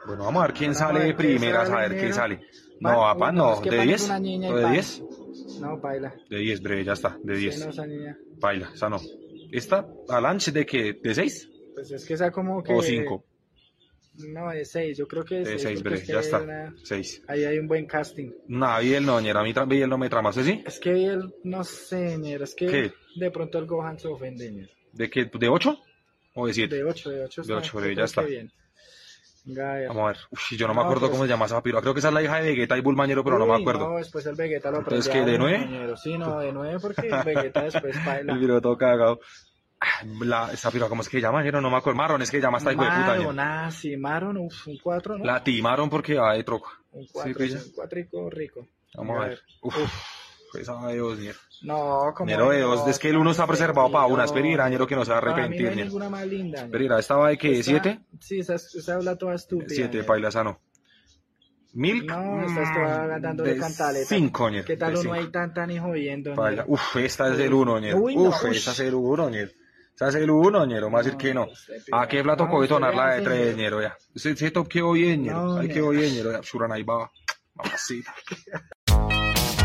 Bueno, vamos a ver quién Bueno, vamos a sale de ver quién primeras, a sale, ver quién negro. sale. Pan, No, uy, papá, no, no. es que ¿De pan es 10? una niña y ¿O de pan. 10? No, baila. De 10, breve, ya está, de Sí, 10. no, esa niña. Baila, esa no. ¿Esta, Alanche, de qué? ¿De 6? Pues es que esa como ¿O que. 5? No, de 6, yo creo que de De 6, 6, porque es breve, que ya ahí hay, está. 6. ahí hay un buen casting. No, Biel no, ñero, a mí Biel no me trama, ¿sí? ¿Sí? Es que él, no sé, ñero, es que ¿Qué? de pronto el Gohan se ofende, ñero. ¿De qué? ¿De 8? ¿O de 7? De 8 De está, 8, yo breve, ya creo que está. bien. Venga, a ver. Vamos a ver. Uf, yo no me No, acuerdo pues. cómo se llama esa piroa. Creo que esa es la hija de Vegeta y Bulmañero, pero no me Uy, acuerdo. no, después el Vegeta lo Entonces, prende ¿qué? a ¿De uno, 9? ñero. Sí, no, de 9 porque el Vegeta después El baila. video todo cagado. Esa piroa, ¿cómo es que llama, ñero? No me acuerdo. Marron, es que llama esta hijo de puta, ñero. Maron, ah, sí, Maron, uf, un 4, ¿no? La timaron porque va de troco. Un Sí, 4, pilla. un 4 rico. Vamos a Venga, ver. Uf, esa de 2, ñero. No, como Ñero de 2. Es que el 1 está preservado para una. Espera, ñero, que no se va a Para mí no arrepentir, hay ñero. ninguna más linda. ñero. Espera, ¿esta va de qué? Esta- ¿7? Sí, esa habla toda estúpida. 7, ñero. paila, esa no. ¿Milk? No, estás toda dándole de cantaleta. 5, ñero. ¿Qué tal de uno 5. ahí tan y jodiendo, Paila. ñero? Uf, esta es el 1, ñero. Uy, no, Uf, ush. esa es el 1, ñero. Esa es el 1, ñero. Más decir que no. ¿A qué plato No, coge usted tonar la de le 3, hace, ñero? Ya. Ese top quedó bien, ñero. No, Ahí ñero. quedó bien, ñero. Ya, Shuran ahí va. Mamacita.